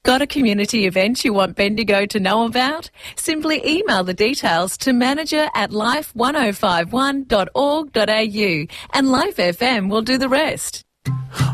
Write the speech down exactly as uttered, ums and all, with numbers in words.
Got a community event you want Bendigo to know about? Simply email the details to manager at life one oh five one dot org dot a u and Life F M will do the rest.